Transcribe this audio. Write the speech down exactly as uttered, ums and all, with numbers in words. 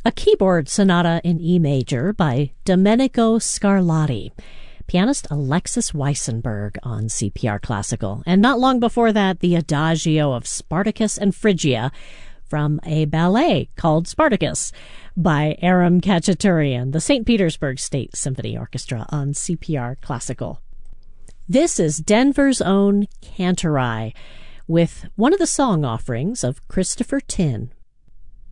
a keyboard sonata in E major by Domenico Scarlatti, pianist Alexis Weissenberg on C P R Classical. And not long before that, the Adagio of Spartacus and Phrygia from a ballet called Spartacus by Aram Khachaturian, the Saint Petersburg State Symphony Orchestra on C P R Classical. This is Denver's own Cantorai, with one of the song offerings of Christopher Tin